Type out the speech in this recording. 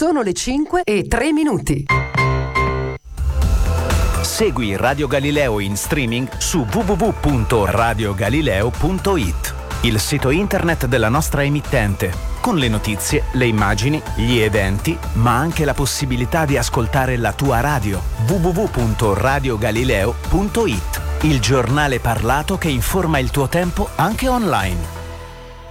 Sono le 5:03. Segui Radio Galileo in streaming su www.radiogalileo.it, il sito internet della nostra emittente, con le notizie, le immagini, gli eventi, ma anche la possibilità di ascoltare la tua radio. www.radiogalileo.it, il giornale parlato che informa il tuo tempo anche online.